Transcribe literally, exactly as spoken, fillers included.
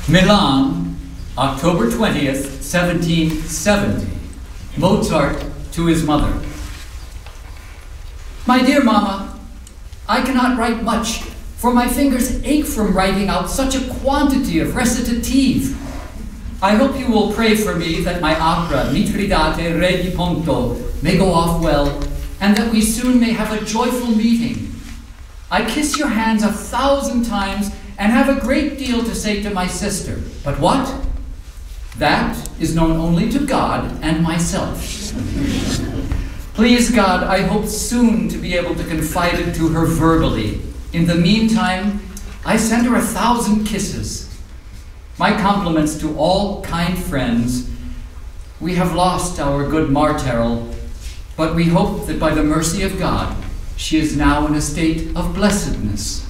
Milan, October twentieth, seventeen seventy. Mozart to his mother. My dear Mama, I cannot write much, for my fingers ache from writing out such a quantity of recitative. I hope you will pray for me that my opera, Mithridate Re di Ponto, may go off well, and that we soon may have a joyful meeting. I kiss your hands a thousand times and have a great deal to say to my sister. But what? That is known only to God and myself. Please God, I hope soon to be able to confide it to her verbally. In the meantime, I send her a thousand kisses. My compliments to all kind friends. We have lost our good Marterel, but we hope that by the mercy of God, she is now in a state of blessedness.